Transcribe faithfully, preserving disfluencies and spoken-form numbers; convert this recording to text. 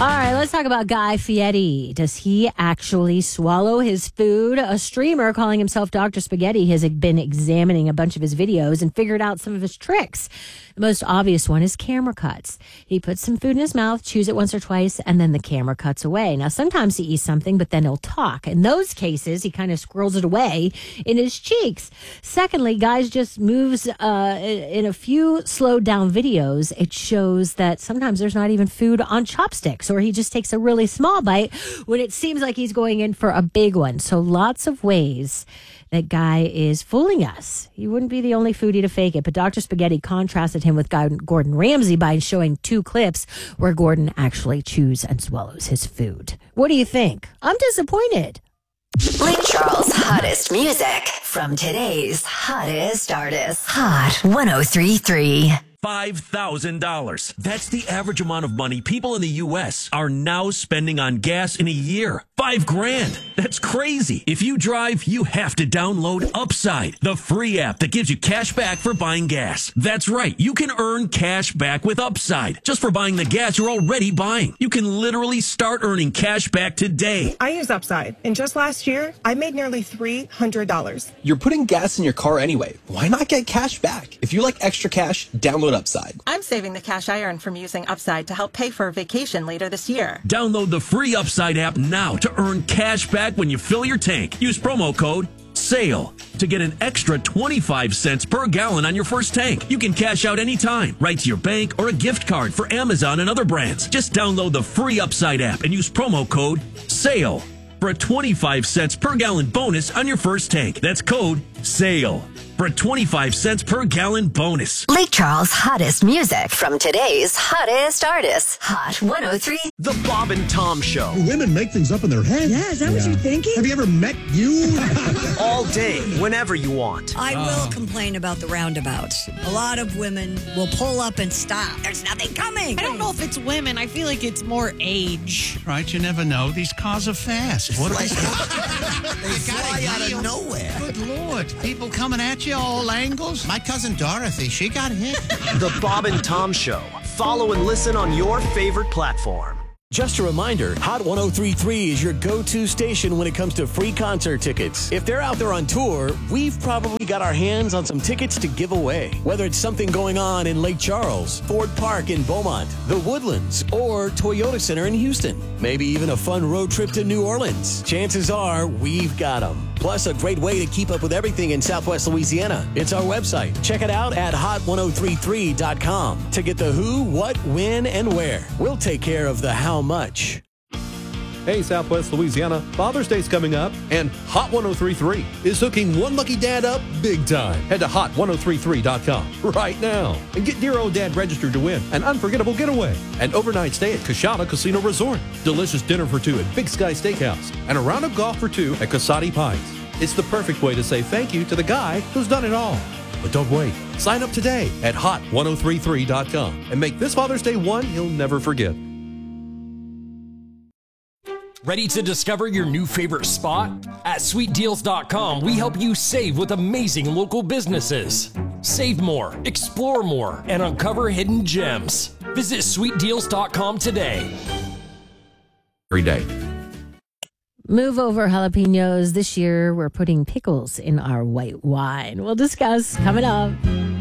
All right, let's talk about Guy Fieri. Does he actually swallow his food? A streamer calling himself Doctor Spaghetti has been examining a bunch of his videos and figured out some of his tricks. The most obvious one is camera cuts. He puts some food in his mouth, chews it once or twice, and then the camera cuts away. Now, sometimes he eats something, but then he'll talk. In those cases, he kind of squirrels it away in his cheeks. Secondly, Guy just moves uh, in a few slowed down videos. It shows that sometimes there's not even food on chopsticks, or he just takes a really small bite when it seems like he's going in for a big one. So lots of ways that Guy is fooling us. He wouldn't be the only foodie to fake it, but Doctor Spaghetti contrasted him with Guy, Gordon Ramsay by showing two clips where Gordon actually chews and swallows his food. What do you think? I'm disappointed. Lake Charles' hottest music from today's hottest artists. Hot one oh three point three. five thousand dollars. That's the average amount of money people in the U S are now spending on gas in a year. Five grand. That's crazy. If you drive, you have to download Upside, the free app that gives you cash back for buying gas. That's right. You can earn cash back with Upside just for buying the gas you're already buying. You can literally start earning cash back today. I use Upside, and just last year, I made nearly three hundred dollars. You're putting gas in your car anyway. Why not get cash back? If you like extra cash, download Upside. I'm saving the cash I earned from using Upside to help pay for a vacation later this year. Download the free Upside app now to earn cash back when you fill your tank. Use promo code SALE to get an extra twenty-five cents per gallon on your first tank. You can cash out anytime, right to your bank or a gift card for Amazon and other brands. Just download the free Upside app and use promo code SALE for a twenty-five cents per gallon bonus on your first tank. That's code SALE for a twenty-five cents per gallon bonus. Lake Charles' hottest music from today's hottest artists. Hot one oh three. The Bob and Tom Show. Women make things up in their head. Yeah, is that what you're thinking? Have you ever met you? All day, whenever you want. I will complain about the roundabouts. A lot of women will pull up and stop. There's nothing coming. I don't know if it's women. I feel like it's more age. Right, you never know. These cars are fast. What They fly out of nowhere. Good Lord. People coming at you all angles. My cousin Dorothy, she got hit. The Bob and Tom Show. Follow and listen on your favorite platform. Just a reminder, Hot one oh three point three is your go-to station when it comes to free concert tickets. If they're out there on tour, we've probably got our hands on some tickets to give away. Whether it's something going on in Lake Charles, Ford Park in Beaumont, the Woodlands, or Toyota Center in Houston. Maybe even a fun road trip to New Orleans. Chances are we've got them. Plus, a great way to keep up with everything in Southwest Louisiana. It's our website. Check it out at hot one oh three point three dot com to get the who, what, when, and where. We'll take care of the how much. Hey, Southwest Louisiana, Father's Day's coming up, and Hot one oh three point three is hooking one lucky dad up big time. Head to hot one oh three three dot com right now and get dear old dad registered to win an unforgettable getaway, an overnight stay at Coshada Casino Resort, delicious dinner for two at Big Sky Steakhouse, and a round of golf for two at Casati Pines. It's the perfect way to say thank you to the guy who's done it all. But don't wait. Sign up today at hot one oh three three dot com and make this Father's Day one you'll never forget. Ready to discover your new favorite spot? At sweet deals dot com, we help you save with amazing local businesses. Save more, explore more, and uncover hidden gems. Visit sweet deals dot com today. Every day. Move over jalapenos. This year, we're putting pickles in our white wine. We'll discuss coming up.